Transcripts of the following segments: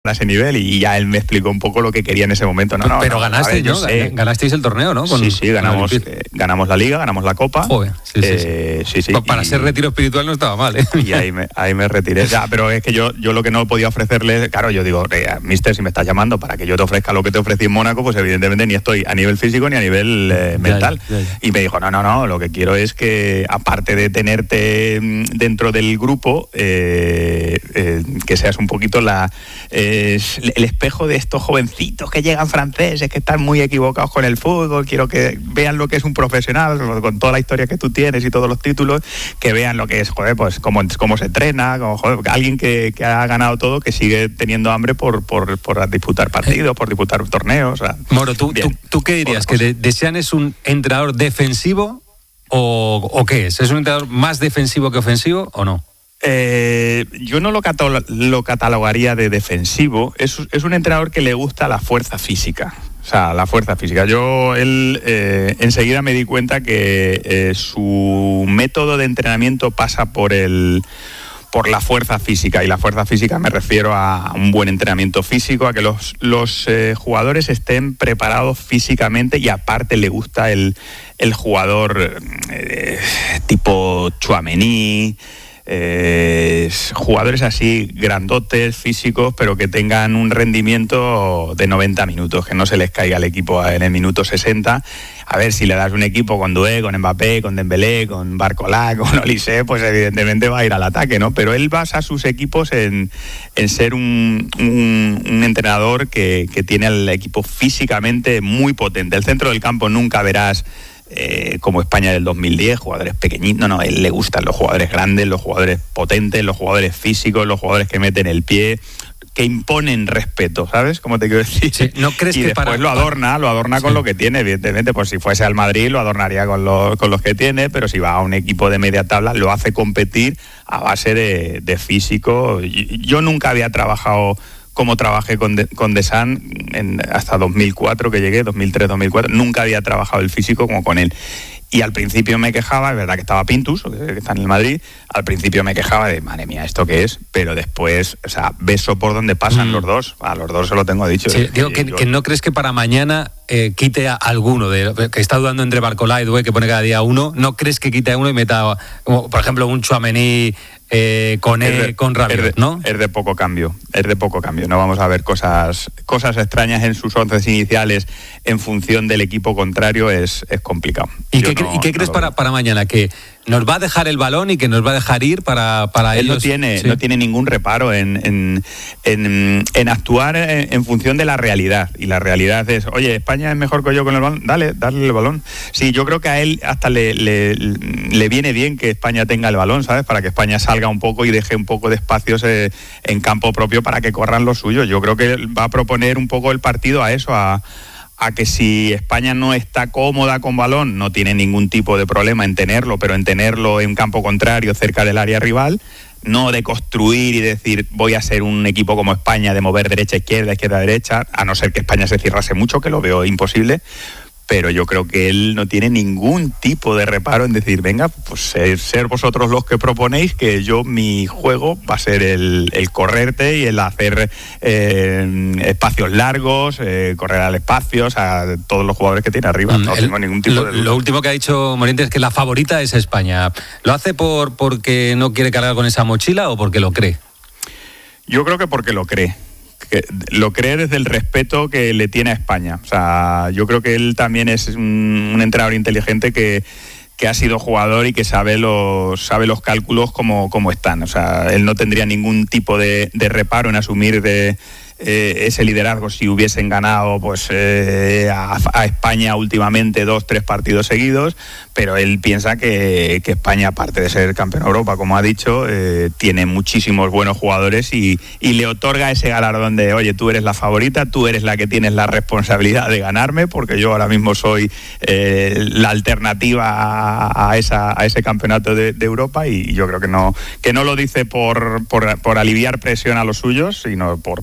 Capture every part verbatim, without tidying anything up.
a ese nivel, y ya él me explicó un poco lo que quería en ese momento. No, no, pero no, ganaste, ¿no? Sé. Ganasteis el torneo, ¿no? Con, sí, sí, ganamos, eh, ganamos la Liga, ganamos la Copa. Joder, sí, eh, sí, sí. sí, sí. Para y, ser retiro espiritual no estaba mal, ¿eh? Y ahí me, ahí me retiré. Ya, pero es que yo, yo lo que no podía ofrecerle, claro, yo digo, eh, mister, si me estás llamando para que yo te ofrezca lo que te ofrecí en Mónaco, pues evidentemente ni estoy a nivel físico ni a nivel eh, mental. Ya, ya, ya. Y me dijo, no, no, no, lo que quiero es que, aparte de tenerte dentro del grupo, eh, eh, que seas un poquito la eh, el espejo de estos jovencitos que llegan franceses, que están muy equivocados con el fútbol. Quiero que vean lo que es un profesional, con toda la historia que tú tienes y todos los títulos, que vean lo que es, joder, pues cómo, cómo se entrena, como, joder, alguien que, que ha ganado todo, que sigue teniendo hambre por, por, por disputar partidos, por disputar torneos. O sea, Moro, ¿tú, tú, ¿tú qué dirías? ¿Que de, Deschamps es un entrenador defensivo o, o qué es? ¿Es un entrenador más defensivo que ofensivo o no? Eh, yo no lo, catalo- lo catalogaría de defensivo. Es, es un entrenador que le gusta la fuerza física. O sea, la fuerza física. Yo, él, eh, enseguida me di cuenta que eh, su método de entrenamiento pasa por el... por la fuerza física, y la fuerza física me refiero a un buen entrenamiento físico, a que los, los eh, jugadores estén preparados físicamente, y aparte le gusta el, el jugador eh, tipo Tchouaméni, eh, jugadores así grandotes, físicos, pero que tengan un rendimiento de noventa minutos, que no se les caiga el equipo en el minuto sesenta. A ver, si le das un equipo con Doué, con Mbappé, con Dembélé, con Barcola, con Olise, pues evidentemente va a ir al ataque, ¿no? Pero él basa sus equipos en, en ser un, un, un entrenador que, que tiene al equipo físicamente muy potente. El centro del campo nunca verás eh, como España del dos mil diez, jugadores pequeñitos. No, no, a él le gustan los jugadores grandes, los jugadores potentes, los jugadores físicos, los jugadores que meten el pie, que imponen respeto, ¿sabes? ¿Cómo te quiero decir? Sí, ¿no crees y que después para, lo adorna, lo adorna sí. con lo que tiene, evidentemente. Pues si fuese al Madrid lo adornaría con los, con los que tiene, pero si va a un equipo de media tabla lo hace competir a base de, de físico. Yo nunca había trabajado como trabajé con, de, con Deschamps en, hasta dos mil cuatro que llegué, dos mil tres, dos mil cuatro, nunca había trabajado el físico como con él. Y al principio me quejaba, es verdad que estaba Pintus, que está en el Madrid, al principio me quejaba de, madre mía, ¿esto qué es? Pero después, o sea, beso por donde pasan mm. los dos, a los dos se lo tengo dicho. Sí, digo, que, yo, que no crees que para mañana eh, quite a alguno, de que está dudando entre Barcola y Doué, que pone cada día uno, ¿no crees que quite a uno y meta, como, por ejemplo, un Tchouaméni eh, con es de, con Rabiot, es de, ¿no? Es de poco cambio, es de poco cambio, no vamos a ver cosas, cosas extrañas en sus once iniciales en función del equipo contrario, es, es complicado. ¿Y qué, no, ¿y qué crees no para, para mañana? ¿Que nos va a dejar el balón y que nos va a dejar ir para, para él ellos? No tiene, sí. no tiene ningún reparo en, en, en, en actuar en, en función de la realidad. Y la realidad es, oye, España es mejor que yo con el balón, dale, dale el balón. Sí, yo creo que a él hasta le, le, le viene bien que España tenga el balón, ¿sabes? Para que España salga un poco y deje un poco de espacios eh, en campo propio para que corran los suyos. Yo creo que va a proponer un poco el partido a eso, a... a que si España no está cómoda con balón, no tiene ningún tipo de problema en tenerlo, pero en tenerlo en campo contrario, cerca del área rival, no de construir y decir voy a ser un equipo como España, de mover derecha-izquierda, izquierda-derecha, a no ser que España se cerrase mucho, que lo veo imposible. Pero yo creo que él no tiene ningún tipo de reparo en decir, venga, pues ser, ser vosotros los que proponéis, que yo, mi juego va a ser el, el correrte y el hacer eh, espacios largos, eh, correr al espacio, o sea, todos los jugadores que tiene arriba. No el, tengo ningún tipo lo, de duda. Lo último que ha dicho Morientes es que la favorita es España. ¿Lo hace por porque no quiere cargar con esa mochila o porque lo cree? Yo creo que porque lo cree. Que lo cree desde el respeto que le tiene a España. O sea, yo creo que él también es un, un entrenador inteligente que, que ha sido jugador y que sabe los, sabe los cálculos como, como están. O sea, él no tendría ningún tipo de, de reparo en asumir de eh, ese liderazgo si hubiesen ganado pues eh, a, a España últimamente dos, tres partidos seguidos, pero él piensa que, que España, aparte de ser campeón de Europa, como ha dicho, eh, tiene muchísimos buenos jugadores y, y le otorga ese galardón de, oye, tú eres la favorita, tú eres la que tienes la responsabilidad de ganarme, porque yo ahora mismo soy eh, la alternativa a, a, esa, a ese campeonato de, de Europa, y yo creo que no, que no lo dice por, por, por aliviar presión a los suyos, sino por, por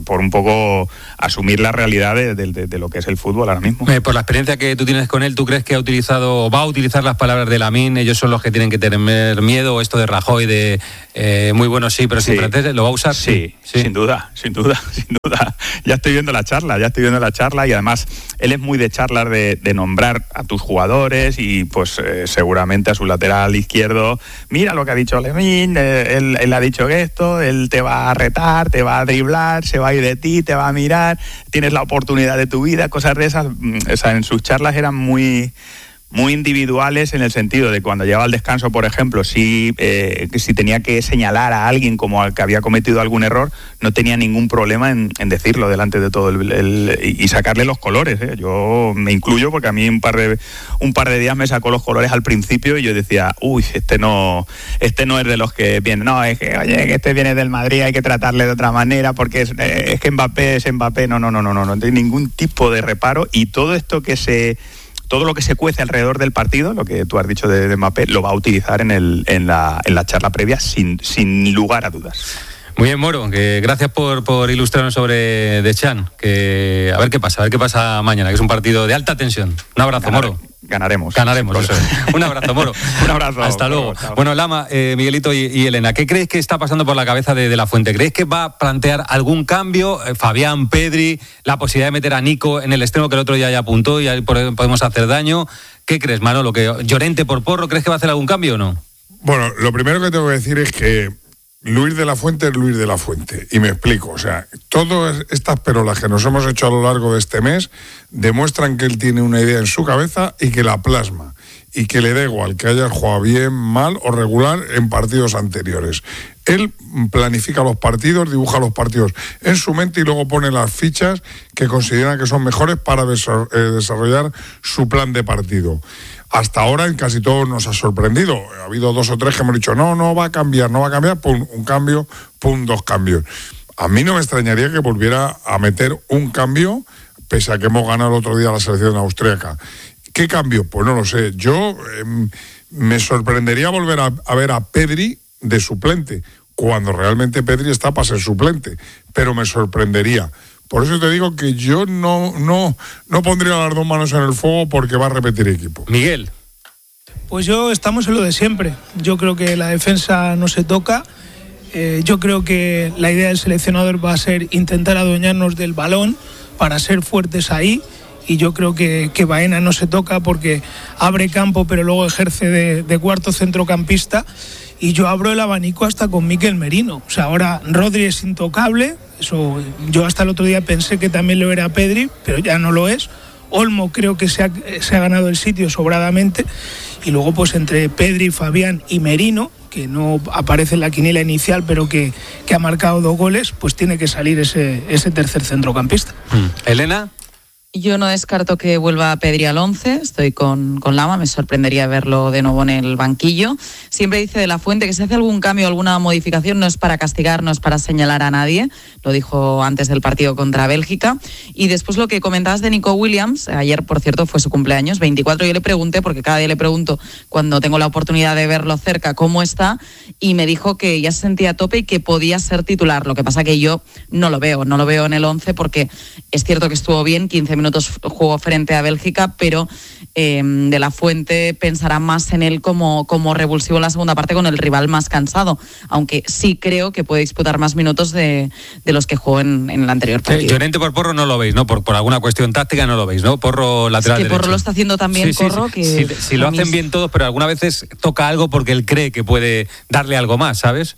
por un poco asumir la realidad de, de, de, de lo que es el fútbol ahora mismo. Eh, por la experiencia que tú tienes con él, ¿tú crees que ha utilizado o va a utilizar las palabras de Lamine? Ellos son los que tienen que tener miedo, o esto de Rajoy de eh, muy bueno sí, pero sin sí. francés, ¿lo va a usar? Sí, sí, sin duda, sin duda, sin duda. Ya estoy viendo la charla, ya estoy viendo la charla y además él es muy de charlas de, de nombrar a tus jugadores y pues eh, seguramente a su lateral izquierdo, mira lo que ha dicho Lamine, eh, él, él ha dicho esto, él te va a retar, te va a driblar, se va a ir de ti, te va a mirar, tienes la oportunidad de tu vida, cosas de esas. O sea, en sus charlas eran muy... muy individuales en el sentido de cuando llegaba al descanso, por ejemplo, si, eh, si tenía que señalar a alguien como al que había cometido algún error, no tenía ningún problema en, en decirlo delante de todo el, el, y sacarle los colores. ¿eh? Yo me incluyo porque a mí un par de un par de días me sacó los colores al principio y yo decía, uy, este no este no es de los que viene, no, es que oye, que este viene del Madrid, hay que tratarle de otra manera porque es, es que Mbappé es Mbappé, no, no, no, no, no, no tiene ningún tipo de reparo y todo esto que se todo lo que se cuece alrededor del partido, lo que tú has dicho de, de Mbappé, lo va a utilizar en, el, en, la, en la charla previa sin, sin lugar a dudas. Muy bien, Moro, que gracias por, por ilustrarnos sobre Deschamps, que a ver qué pasa, a ver qué pasa mañana, que es un partido de alta tensión. Un abrazo, Ganar, Moro. Ganaremos. Ganaremos, eso es. Un abrazo, Moro. Un abrazo. Hasta Moro, luego. chao. Bueno, Lama, eh, Miguelito y, y Elena, ¿qué crees que está pasando por la cabeza de, de La Fuente? ¿Crees que va a plantear algún cambio? Eh, Fabián, Pedri, la posibilidad de meter a Nico en el extremo que el otro día ya apuntó y ahí podemos hacer daño. ¿Qué crees, Manolo? ¿Que Llorente por Porro, crees que va a hacer algún cambio o no? Bueno, lo primero que tengo que decir es que Luis de la Fuente es Luis de la Fuente. Y me explico. O sea, todas estas perolas que nos hemos hecho a lo largo de este mes demuestran que él tiene una idea en su cabeza y que la plasma. Y que le da igual que haya jugado bien, mal o regular en partidos anteriores. Él planifica los partidos, dibuja los partidos en su mente y luego pone las fichas que considera que son mejores para desarrollar su plan de partido. Hasta ahora en casi todos nos ha sorprendido. Ha habido dos o tres que hemos dicho, no, no va a cambiar, no va a cambiar, pum, un cambio, pum, dos cambios. A mí no me extrañaría que volviera a meter un cambio, pese a que hemos ganado el otro día la selección austríaca. ¿Qué cambio? Pues no lo sé. Yo eh, me sorprendería volver a, a ver a Pedri de suplente, cuando realmente Pedri está para ser suplente, pero me sorprendería. Por eso te digo que yo no, no, no pondría las dos manos en el fuego porque va a repetir equipo. Miguel. Pues yo estamos en lo de siempre. Yo creo que la defensa no se toca. Eh, yo creo que la idea del seleccionador va a ser intentar adueñarnos del balón para ser fuertes ahí. Y yo creo que, que Baena no se toca porque abre campo pero luego ejerce de, de cuarto centrocampista y yo abro el abanico hasta con Mikel Merino. O sea, ahora Rodri es intocable, eso yo hasta el otro día pensé que también lo era Pedri, pero ya no lo es. Olmo creo que se ha, se ha ganado el sitio sobradamente y luego pues entre Pedri, Fabián y Merino, que no aparece en la quiniela inicial pero que, que ha marcado dos goles, pues tiene que salir ese, ese tercer centrocampista. Elena. Yo no descarto que vuelva Pedri al once, estoy con, con Lama, me sorprendería verlo de nuevo en el banquillo. Siempre dice de la Fuente que si hace algún cambio, alguna modificación, no es para castigar, no es para señalar a nadie, lo dijo antes del partido contra Bélgica. Y después lo que comentabas de Nico Williams, ayer por cierto fue su cumpleaños, veinticuatro, yo le pregunté, porque cada día le pregunto cuando tengo la oportunidad de verlo cerca cómo está, y me dijo que ya se sentía a tope y que podía ser titular, lo que pasa que yo no lo veo, no lo veo en el once porque es cierto que estuvo bien, quince minutos jugó frente a Bélgica, pero eh, de la Fuente pensará más en él como, como revulsivo en la segunda parte con el rival más cansado, aunque sí creo que puede disputar más minutos de, de los que jugó en, en el anterior partido. Sí, Llorente por Porro no lo veis, ¿no? Por, por alguna cuestión táctica no lo veis, ¿no? Porro lateral es que derecho. Porro lo está haciendo también, sí, sí, Porro, sí. que... Si, si lo hacen bien todos, pero algunas veces toca algo porque él cree que puede darle algo más, ¿sabes?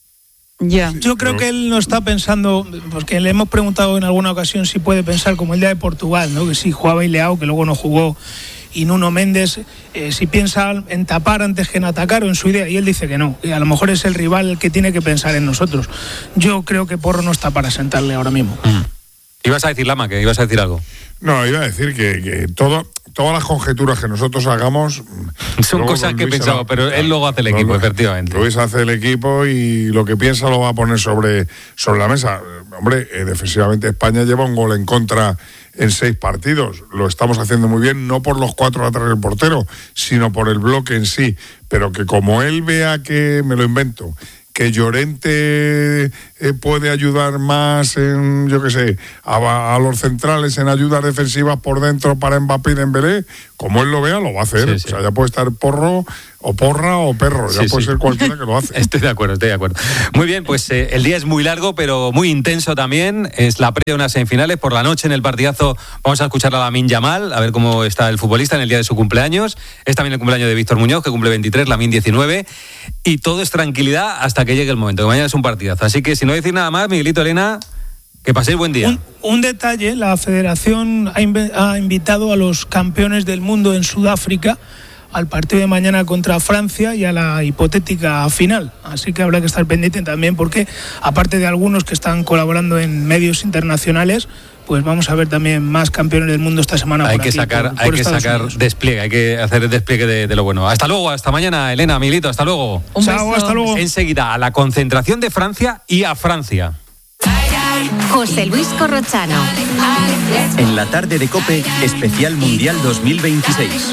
Yeah. Yo creo que él no está pensando, porque le hemos preguntado en alguna ocasión si puede pensar como el día de Portugal, ¿no? Que si jugaba Ileao, que luego no jugó, y Nuno Méndez, eh, si piensa en tapar antes que en atacar o en su idea, y él dice que no, y a lo mejor es el rival el que tiene que pensar en nosotros. Yo creo que Porro no está para sentarle ahora mismo. Mm. Ibas a decir, Lama, que ibas a decir algo. No, iba a decir que, que todo, todas las conjeturas que nosotros hagamos son cosas que he pensado, la, pero él luego hace el equipo, no, efectivamente. Luis hace el equipo y lo que piensa lo va a poner sobre, sobre la mesa. Hombre, eh, defensivamente España lleva un gol en contra en seis partidos. Lo estamos haciendo muy bien, no por los cuatro atrás del portero, sino por el bloque en sí. Pero que como él vea que, me lo invento, que Llorente eh, puede ayudar más en, yo qué sé, a, a los centrales en ayudas defensivas por dentro para Mbappé y Dembélé, como él lo vea, lo va a hacer. Sí, sí. O sea, ya puede estar Porro o Porra o Perro, ya sí, puede sí. ser cualquiera que lo hace. Estoy de acuerdo, estoy de acuerdo. Muy bien, pues eh, el día es muy largo, pero muy intenso también. Es la previa de unas semifinales. Por la noche en el partidazo vamos a escuchar a Lamine Yamal, a ver cómo está el futbolista en el día de su cumpleaños. Es también el cumpleaños de Víctor Muñoz, que cumple veintitrés, Lamine diecinueve. Y todo es tranquilidad hasta que llegue el momento, que mañana es un partidazo. Así que si no decir nada más, Miguelito, Elena, que paséis buen día. Un, un detalle, la federación ha, inv- ha invitado a los campeones del mundo en Sudáfrica al partido de mañana contra Francia y a la hipotética final. Así que habrá que estar pendiente también porque, aparte de algunos que están colaborando en medios internacionales, pues vamos a ver también más campeones del mundo esta semana. Hay por que aquí, sacar, por, hay por que Estados sacar Unidos. despliegue, hay que hacer el despliegue de, de lo bueno. Hasta luego, hasta mañana, Elena, Miguelito, hasta luego. Un Chao, beso. hasta luego. Enseguida a la concentración de Francia y a Francia. José Luis Corrochano. En la tarde de COPE, especial Mundial dos mil veintiséis.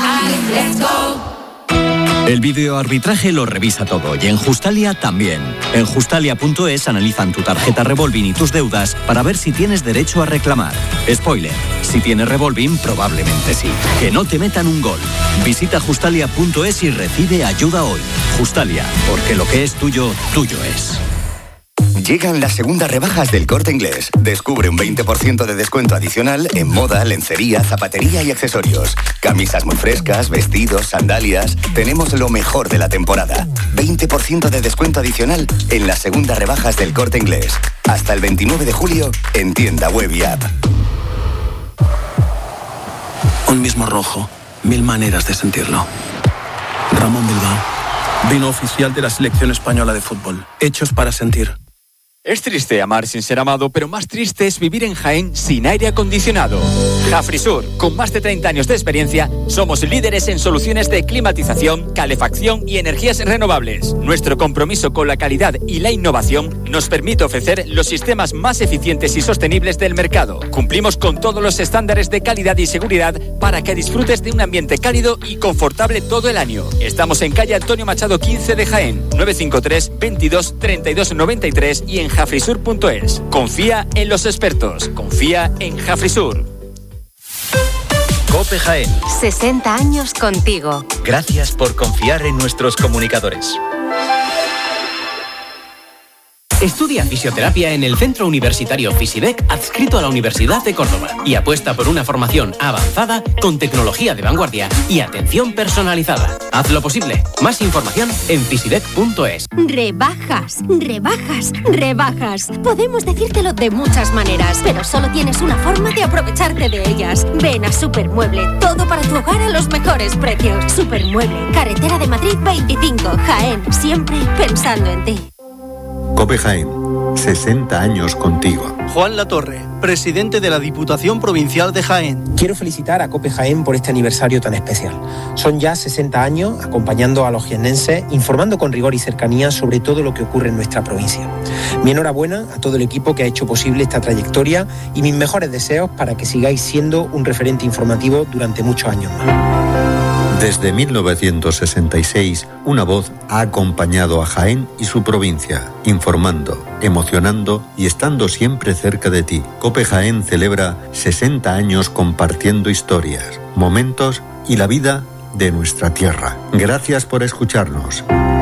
El videoarbitraje lo revisa todo y en Justalia también. En justalia punto es analizan tu tarjeta Revolving y tus deudas para ver si tienes derecho a reclamar. Spoiler, si tienes Revolving probablemente sí. Que no te metan un gol. Visita justalia punto es y recibe ayuda hoy. Justalia, porque lo que es tuyo, tuyo es. Llegan las segundas rebajas del Corte Inglés. Descubre un veinte por ciento de descuento adicional en moda, lencería, zapatería y accesorios. Camisas muy frescas, vestidos, sandalias. Tenemos lo mejor de la temporada. veinte por ciento de descuento adicional en las segundas rebajas del Corte Inglés. Hasta el veintinueve de julio en tienda web y app. Un mismo rojo, mil maneras de sentirlo. Ramón Bilbao, vino oficial de la selección española de fútbol. Hechos para sentir. Es triste amar sin ser amado, pero más triste es vivir en Jaén sin aire acondicionado. Jafrisur, con más de treinta años de experiencia, somos líderes en soluciones de climatización, calefacción y energías renovables. Nuestro compromiso con la calidad y la innovación nos permite ofrecer los sistemas más eficientes y sostenibles del mercado. Cumplimos con todos los estándares de calidad y seguridad para que disfrutes de un ambiente cálido y confortable todo el año. Estamos en calle Antonio Machado quince de Jaén, nueve cinco tres, veintidós, treinta y dos noventa y tres y en jafrisur punto es. Confía en los expertos. Confía en Jafrisur. COPE Jaén. sesenta años contigo. Gracias por confiar en nuestros comunicadores. Estudia fisioterapia en el Centro Universitario Fisidec, adscrito a la Universidad de Córdoba, y apuesta por una formación avanzada con tecnología de vanguardia y atención personalizada. Haz lo posible. Más información en fisidec punto es. Rebajas, rebajas, rebajas. Podemos decírtelo de muchas maneras, pero solo tienes una forma de aprovecharte de ellas. Ven a Supermueble, todo para tu hogar a los mejores precios. Supermueble, carretera de Madrid veinticinco, Jaén, siempre pensando en ti. COPE Jaén, sesenta años contigo. Juan Latorre, presidente de la Diputación Provincial de Jaén. Quiero felicitar a COPE Jaén por este aniversario tan especial. Son ya sesenta años acompañando a los jiennenses, informando con rigor y cercanía sobre todo lo que ocurre en nuestra provincia. Mi enhorabuena a todo el equipo que ha hecho posible esta trayectoria y mis mejores deseos para que sigáis siendo un referente informativo durante muchos años más. Desde mil novecientos sesenta y seis, una voz ha acompañado a Jaén y su provincia, informando, emocionando y estando siempre cerca de ti. COPE Jaén celebra sesenta años compartiendo historias, momentos y la vida de nuestra tierra. Gracias por escucharnos.